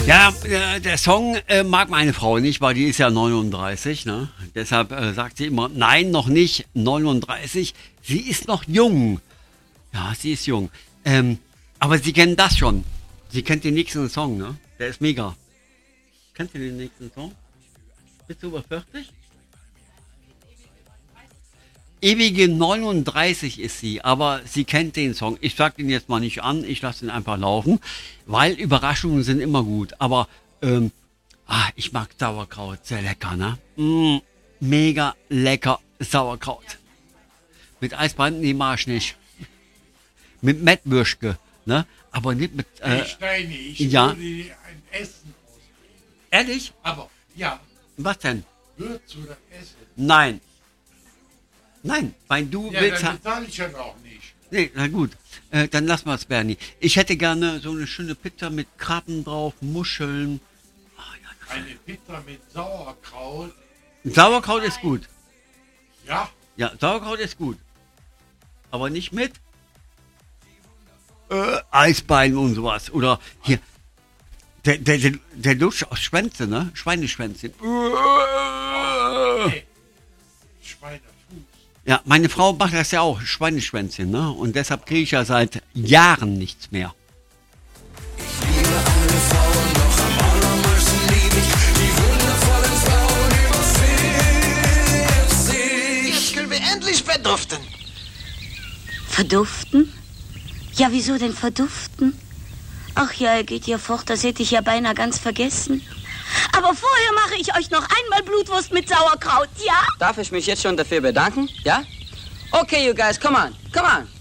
Ja, der Song mag meine Frau nicht, weil die ist ja 39. Ne? Deshalb sagt sie immer, nein, noch nicht 39. Sie ist noch jung. Ja, sie ist jung. Aber sie kennen das schon. Sie kennt den nächsten Song, ne? Der ist mega. Kennt ihr den nächsten Song? Bist du über 40? Ewige 39 ist sie, aber sie kennt den Song. Ich sag den jetzt mal nicht an, ich lasse ihn einfach laufen, weil Überraschungen sind immer gut. Aber ich mag Sauerkraut, sehr lecker, ne? Mega lecker Sauerkraut. Mit Eisbein, nee, mach ich nicht. Mit Mettwürschke, ne? Aber nicht mit... Steine, ich ja. würde ein Essen auswählen. Ehrlich? Aber, ja, Was denn? Würz oder Essen? Nein. Nein, weil du Ja, willst... dann bezahle ich ja noch nicht. Nee, na gut. Dann lassen wir es, Bernie. Ich hätte gerne so eine schöne Pizza mit Krabben drauf, Muscheln. Eine Pizza mit Sauerkraut. Sauerkraut ist gut. Ja, Ja, Sauerkraut ist gut. Aber nicht mit Eisbein und sowas. Oder hier, der Lutsch aus Schwänze, ne? Schweineschwänzchen. nee. Schweinefuß. Ja, meine Frau macht das ja auch, Schweineschwänzchen, ne? Und deshalb kriege ich ja seit Jahren nichts mehr. Ich will mir endlich verduften. Verduften? Ja, wieso denn verduften? Ach ja, er geht ja fort, das hätte ich ja beinahe ganz vergessen. Aber vorher mache ich euch noch einmal Blutwurst mit Sauerkraut, ja? Darf ich mich jetzt schon dafür bedanken? Ja? Okay, you guys, come on, come on.